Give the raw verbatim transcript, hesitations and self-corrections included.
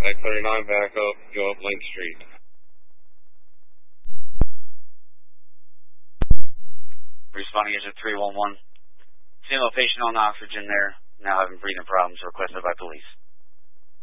X thirty-nine, back up, go up Lake Street. Responding agent three one one. Female patient on oxygen there, now having breathing problems requested by police.